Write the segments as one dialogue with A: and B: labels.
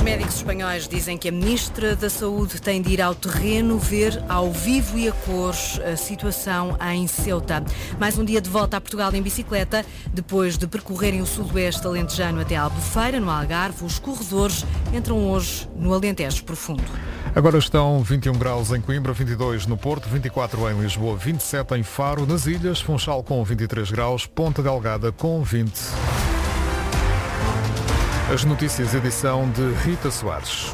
A: médicos espanhóis dizem que a Ministra da Saúde tem de ir ao terreno ver ao vivo e a cores a situação em Ceuta. Mais um dia de volta a Portugal em bicicleta. Depois de percorrerem o sudoeste alentejano até Albufeira, no Algarve, os corredores entram hoje no Alentejo Profundo.
B: Agora estão 21 graus em Coimbra, 22 no Porto, 24 em Lisboa, 27 em Faro, nas Ilhas, Funchal com 23 graus, Ponta Delgada com 20. As notícias, edição de Rita Soares.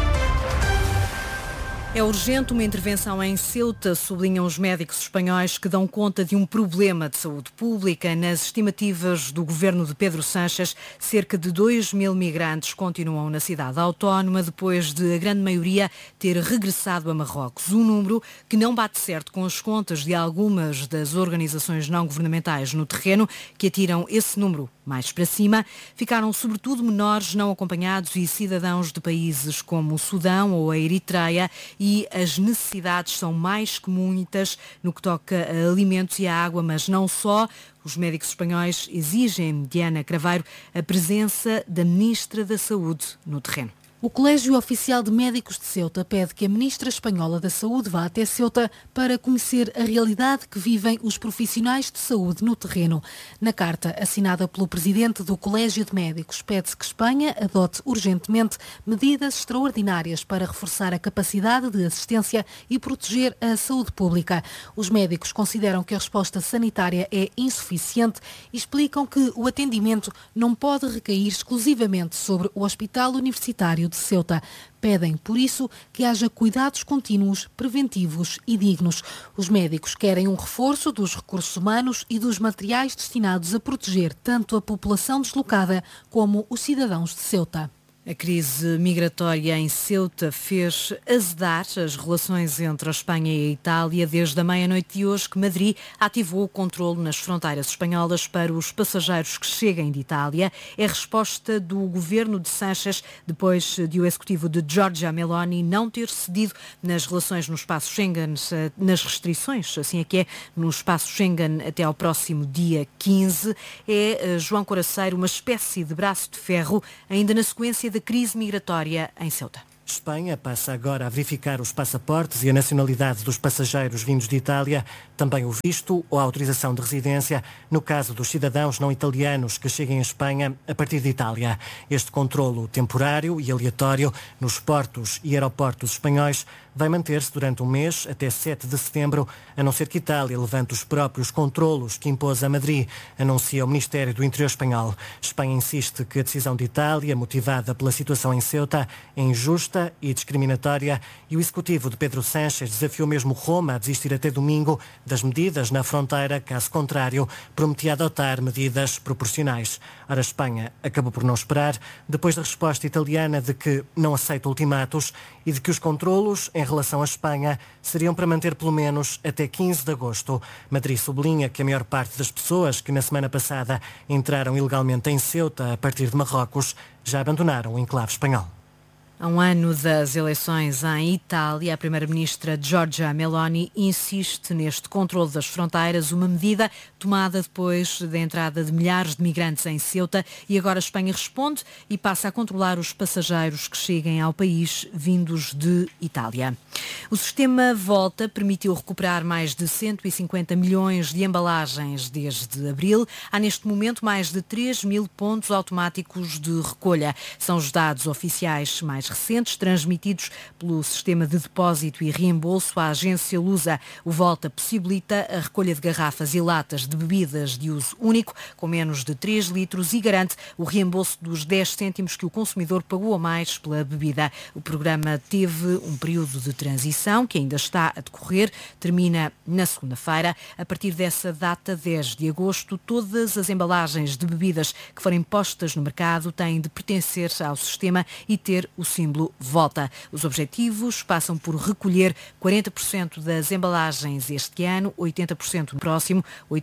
A: É urgente uma intervenção em Ceuta, sublinham os médicos espanhóis que dão conta de um problema de saúde pública. Nas estimativas do governo de Pedro Sánchez, cerca de 2.000 migrantes continuam na cidade autónoma depois de a grande maioria ter regressado a Marrocos. Um número que não bate certo com as contas de algumas das organizações não governamentais no terreno, que atiram esse número mais para cima. Ficaram sobretudo menores não acompanhados e cidadãos de países como o Sudão ou a Eritreia, e as necessidades são mais que muitas no que toca a alimentos e a água, mas não só. Os médicos espanhóis exigem, Diana Craveiro, a presença da Ministra da Saúde no terreno.
C: O Colégio Oficial de Médicos de Ceuta pede que a Ministra Espanhola da Saúde vá até Ceuta para conhecer a realidade que vivem os profissionais de saúde no terreno. Na carta assinada pelo Presidente do Colégio de Médicos, pede-se que Espanha adote urgentemente medidas extraordinárias para reforçar a capacidade de assistência e proteger a saúde pública. Os médicos consideram que a resposta sanitária é insuficiente e explicam que o atendimento não pode recair exclusivamente sobre o Hospital Universitário de Ceuta. Pedem, por isso, que haja cuidados contínuos, preventivos e dignos. Os médicos querem um reforço dos recursos humanos e dos materiais destinados a proteger tanto a população deslocada como os cidadãos de Ceuta.
A: A crise migratória em Ceuta fez azedar as relações entre a Espanha e a Itália desde a meia-noite de hoje que Madrid ativou o controle nas fronteiras espanholas para os passageiros que cheguem de Itália. É a resposta do governo de Sánchez depois de o executivo de Giorgia Meloni não ter cedido nas relações no espaço Schengen, nas restrições, assim é que é, no espaço Schengen até ao próximo dia 15. É, João Coraceiro, uma espécie de braço de ferro, ainda na sequência da crise migratória em Ceuta.
D: Espanha passa agora a verificar os passaportes e a nacionalidade dos passageiros vindos de Itália, também o visto ou a autorização de residência, no caso dos cidadãos não italianos que cheguem à Espanha a partir de Itália. Este controlo temporário e aleatório nos portos e aeroportos espanhóis vai manter-se durante um mês, até 7 de setembro, a não ser que Itália levante os próprios controlos que impôs a Madrid, anuncia o Ministério do Interior espanhol. Espanha insiste que a decisão de Itália, motivada pela situação em Ceuta, é injusta e discriminatória, e o executivo de Pedro Sánchez desafiou mesmo Roma a desistir até domingo das medidas na fronteira, caso contrário, prometia adotar medidas proporcionais. Ora, a Espanha acabou por não esperar, depois da resposta italiana de que não aceita ultimatos e de que os controlos em relação à Espanha seriam para manter pelo menos até 15 de agosto. Madrid sublinha que a maior parte das pessoas que na semana passada entraram ilegalmente em Ceuta a partir de Marrocos já abandonaram o enclave espanhol.
A: Há um ano das eleições em Itália, a primeira-ministra Giorgia Meloni insiste neste controle das fronteiras, uma medida tomada depois da entrada de milhares de migrantes em Ceuta, e agora a Espanha responde e passa a controlar os passageiros que cheguem ao país vindos de Itália. O sistema Volta permitiu recuperar mais de 150 milhões de embalagens desde abril. Há neste momento mais de 3.000 pontos automáticos de recolha. São os dados oficiais mais recentes, transmitidos pelo sistema de depósito e reembolso à agência Lusa. O Volta possibilita a recolha de garrafas e latas de bebidas de uso único, com menos de 3 litros, e garante o reembolso dos 10 cêntimos que o consumidor pagou a mais pela bebida. O programa teve um período de transição que ainda está a decorrer, termina na segunda-feira. A partir dessa data, 10 de agosto, todas as embalagens de bebidas que forem postas no mercado têm de pertencer ao sistema e ter o símbolo Volta. Os objetivos passam por recolher 40% das embalagens este ano, 80% no próximo,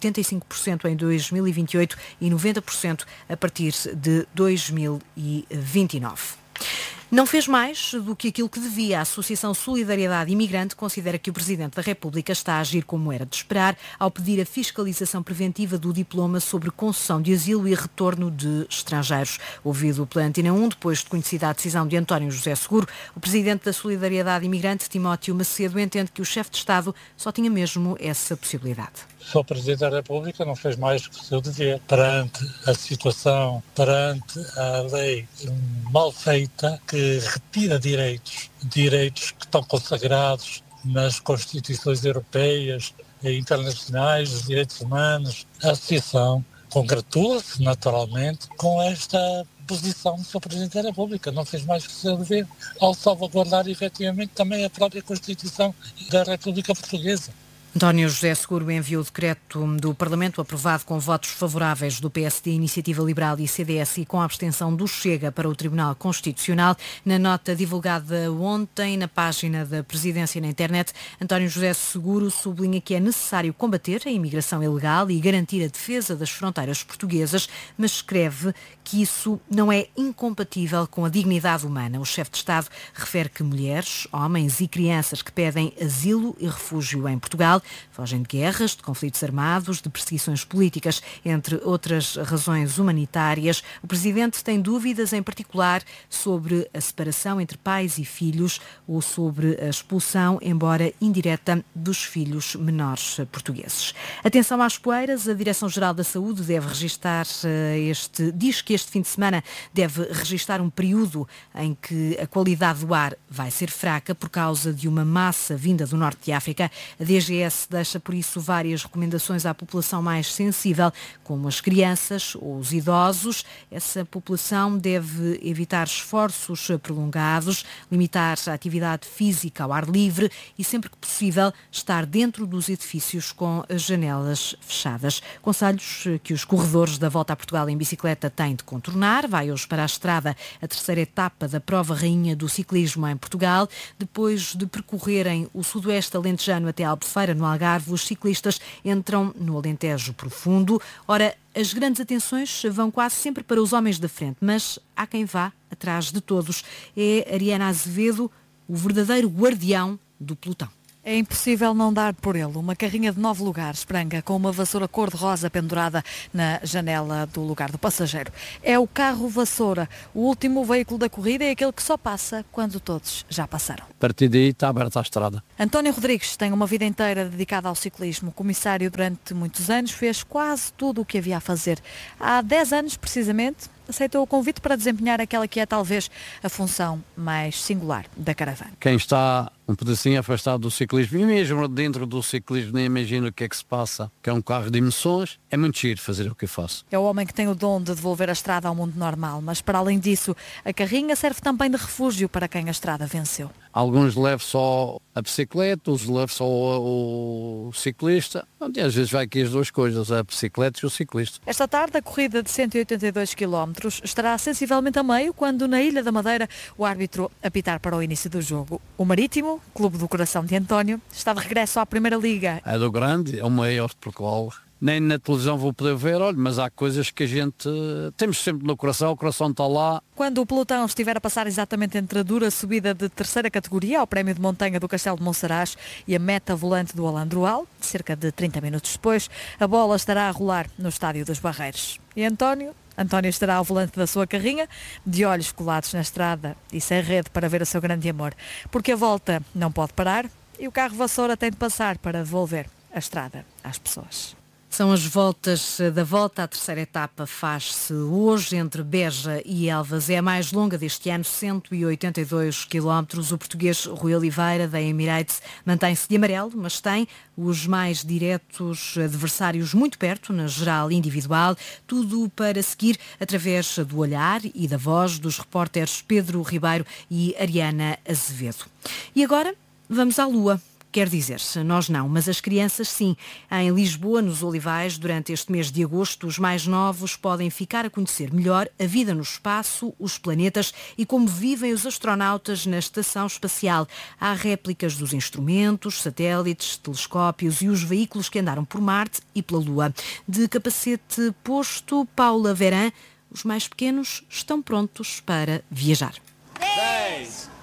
A: 85% em 2028 e 90% a partir de 2029. Não fez mais do que aquilo que devia. A Associação Solidariedade Imigrante considera que o Presidente da República está a agir como era de esperar ao pedir a fiscalização preventiva do diploma sobre concessão de asilo e retorno de estrangeiros. Ouvido pela Antena 1, depois de conhecida a decisão de António José Seguro, o Presidente da Solidariedade Imigrante, Timóteo Macedo, entende que o chefe de Estado só tinha mesmo essa possibilidade.
E: O Presidente da República não fez mais que o seu dever perante a situação, perante a lei mal feita que retira direitos que estão consagrados nas constituições europeias e internacionais, dos direitos humanos. A Associação congratula-se naturalmente com esta posição do Sr. Presidente da República. Não fez mais que o seu dever ao salvaguardar efetivamente também a própria Constituição da República Portuguesa.
A: António José Seguro enviou o decreto do Parlamento aprovado com votos favoráveis do PSD, Iniciativa Liberal e CDS e com a abstenção do Chega para o Tribunal Constitucional. Na nota divulgada ontem na página da Presidência na internet, António José Seguro sublinha que é necessário combater a imigração ilegal e garantir a defesa das fronteiras portuguesas, mas escreve que isso não é incompatível com a dignidade humana. O chefe de Estado refere que mulheres, homens e crianças que pedem asilo e refúgio em Portugal fogem de guerras, de conflitos armados, de perseguições políticas, entre outras razões humanitárias. O Presidente tem dúvidas, em particular, sobre a separação entre pais e filhos ou sobre a expulsão, embora indireta, dos filhos menores portugueses. Atenção às poeiras, a Direção-Geral da Saúde deve registar diz que este fim de semana deve registar um período em que a qualidade do ar vai ser fraca por causa de uma massa vinda do norte de África. A DGS deixa, por isso, várias recomendações à população mais sensível, como as crianças ou os idosos. Essa população deve evitar esforços prolongados, limitar a atividade física ao ar livre e, sempre que possível, estar dentro dos edifícios com as janelas fechadas. Conselhos que os corredores da Volta a Portugal em bicicleta têm de contornar. Vai hoje para a estrada a terceira etapa da prova rainha do ciclismo em Portugal. Depois de percorrerem o sudoeste alentejano até Albufeira, no Algarve, os ciclistas entram no Alentejo Profundo. Ora, as grandes atenções vão quase sempre para os homens da frente, mas há quem vá atrás de todos. É Ariana Azevedo, o verdadeiro guardião do pelotão.
F: É impossível não dar por ele. Uma carrinha de 9 lugares, pranga, com uma vassoura cor-de-rosa pendurada na janela do lugar do passageiro. É o carro vassoura. O último veículo da corrida é aquele que só passa quando todos já passaram.
G: A partir daí está aberta a estrada.
F: António Rodrigues tem uma vida inteira dedicada ao ciclismo. Comissário durante muitos anos, fez quase tudo o que havia a fazer. Há 10 anos, precisamente, aceitou o convite para desempenhar aquela que é talvez a função mais singular da caravana.
G: Quem está um pedacinho afastado do ciclismo e mesmo dentro do ciclismo nem imagina o que é que se passa, que é um carro de emoções, é muito giro fazer o que eu faço.
F: É o homem que tem o dom de devolver a estrada ao mundo normal, mas para além disso, a carrinha serve também de refúgio para quem a estrada venceu.
G: Alguns levam só a bicicleta, outros levam só o ciclista. E às vezes vai aqui as duas coisas, a bicicleta e o ciclista.
F: Esta tarde, a corrida de 182 km estará sensivelmente a meio, quando na Ilha da Madeira o árbitro apitar para o início do jogo. O Marítimo, clube do coração de António, está de regresso à Primeira Liga.
G: É do grande, é o maior de Portugal. Nem na televisão vou poder ver, olha, mas há coisas que a gente temos sempre no coração, o coração está lá.
F: Quando o pelotão estiver a passar exatamente entre a dura subida de terceira categoria ao prémio de montanha do Castelo de Monsaraz e a meta volante do Alandroal, cerca de 30 minutos depois, a bola estará a rolar no Estádio dos Barreiros. E António estará ao volante da sua carrinha, de olhos colados na estrada e sem rede para ver o seu grande amor. Porque a volta não pode parar e o carro vassoura tem de passar para devolver a estrada às pessoas.
A: São as voltas da volta. A terceira etapa faz-se hoje entre Beja e Elvas. É a mais longa deste ano, 182 km. O português Rui Oliveira, da Emirates, mantém-se de amarelo, mas tem os mais diretos adversários muito perto, na geral individual. Tudo para seguir através do olhar e da voz dos repórteres Pedro Ribeiro e Ariana Azevedo. E agora vamos à Lua. Quer dizer, nós não, mas as crianças sim. Em Lisboa, nos Olivais, durante este mês de agosto, os mais novos podem ficar a conhecer melhor a vida no espaço, os planetas e como vivem os astronautas na estação espacial. Há réplicas dos instrumentos, satélites, telescópios e os veículos que andaram por Marte e pela Lua. De capacete posto, Paula Veran, os mais pequenos estão prontos para viajar.
H: 10,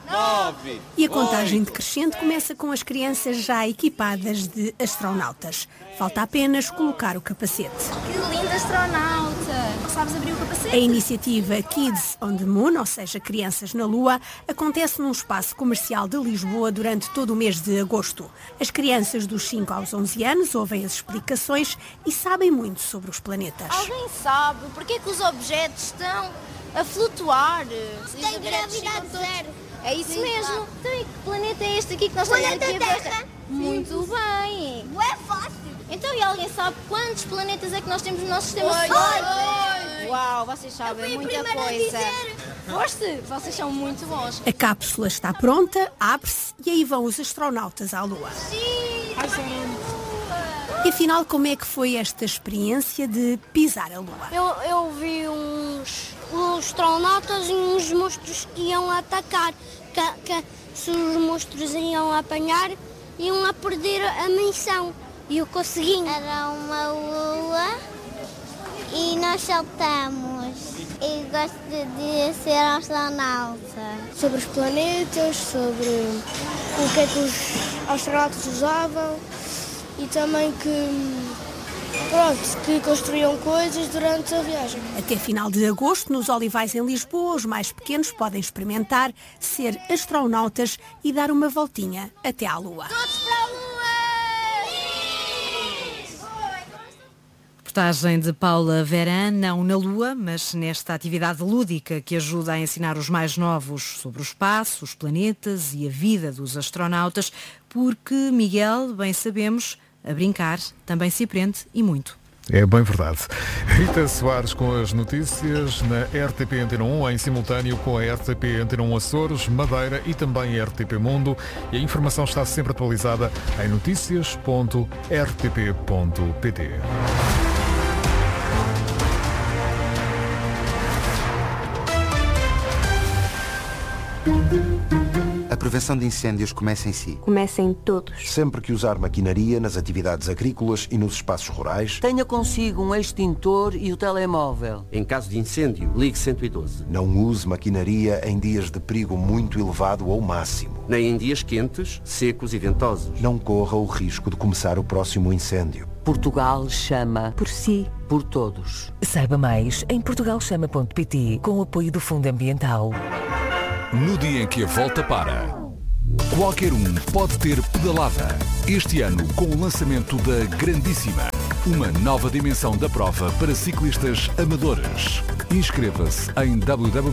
H: 9.
I: E a contagem decrescente começa com as crianças já equipadas de astronautas. Falta apenas colocar o capacete.
J: Que lindo astronauta! Sabes abrir o capacete?
I: A iniciativa Kids on the Moon, ou seja, Crianças na Lua, acontece num espaço comercial de Lisboa durante todo o mês de agosto. As crianças dos 5 aos 11 anos ouvem as explicações e sabem muito sobre os planetas.
J: Alguém sabe porque é que os objetos estão a flutuar?
K: Tem gravidade zero.
J: É isso mesmo. Então, e que planeta é este aqui que nós estamos aqui a ver? Muito bem.
K: É fácil.
J: Então, e alguém sabe quantos planetas é que nós temos no nosso sistema solar? Uau, vocês sabem muita coisa. Foste? Vocês são muito bons.
I: A cápsula está pronta, abre-se e aí vão os astronautas à Lua.
J: Sim!
I: E afinal, como é que foi esta experiência de pisar a Lua?
K: Eu vi uns astronautas e uns monstros que iam atacar. Que se os monstros iam apanhar, iam a perder a missão. E eu consegui. Era uma lua e nós saltamos. Eu gosto de ser astronauta. Sobre os planetas, sobre o que é que os astronautas usavam e também que construíam coisas durante a viagem.
I: Até final de agosto, nos Olivais em Lisboa, os mais pequenos podem experimentar ser astronautas e dar uma voltinha até à Lua.
K: Todos para a Lua!
A: Reportagem de Paula Veran, não na Lua, mas nesta atividade lúdica que ajuda a ensinar os mais novos sobre o espaço, os planetas e a vida dos astronautas, porque, Miguel, bem sabemos, a brincar também se aprende e muito.
B: É bem verdade. Rita Soares com as notícias na RTP Antena 1, em simultâneo com a RTP Antena 1 Açores, Madeira e também a RTP Mundo. E a informação está sempre atualizada em noticias.rtp.pt.
L: A prevenção de incêndios começa em si.
M: Começa em todos.
N: Sempre que usar maquinaria nas atividades agrícolas e nos espaços rurais,
O: tenha consigo um extintor e o telemóvel.
P: Em caso de incêndio, ligue 112.
N: Não use maquinaria em dias de perigo muito elevado ou máximo.
P: Nem em dias quentes, secos e ventosos.
N: Não corra o risco de começar o próximo incêndio.
O: Portugal chama
Q: por si,
O: por todos.
Q: Saiba mais em portugalchama.pt com o apoio do Fundo Ambiental.
R: No dia em que a volta para, qualquer um pode ter pedalada. Este ano, com o lançamento da Grandíssima, uma nova dimensão da prova para ciclistas amadores. Inscreva-se em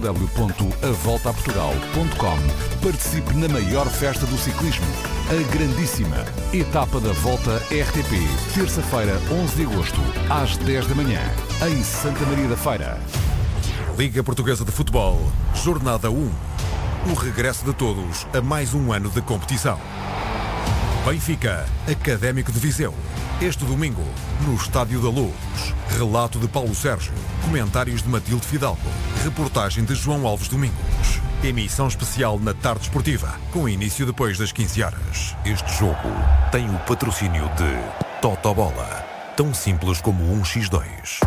R: www.avoltaportugal.com. Participe na maior festa do ciclismo, a Grandíssima. Etapa da Volta RTP, terça-feira, 11 de agosto, às 10 da manhã, em Santa Maria da Feira.
S: Liga Portuguesa de Futebol, Jornada 1. O regresso de todos a mais um ano de competição. Benfica, Académico de Viseu. Este domingo, no Estádio da Luz. Relato de Paulo Sérgio. Comentários de Matilde Fidalgo. Reportagem de João Alves Domingos. Emissão especial na Tarde Esportiva, com início depois das 15 horas. Este jogo tem o patrocínio de Totobola. Tão simples como 1x2.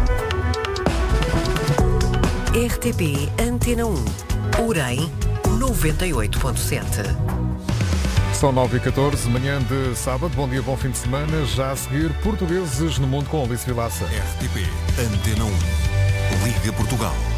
Q: RTP Antena 1. Urém 98.7.
B: São 9h14, manhã de sábado. Bom dia, bom fim de semana. Já a seguir, Portugueses no Mundo com Alice Vilaça.
S: RTP Antena 1. Liga Portugal.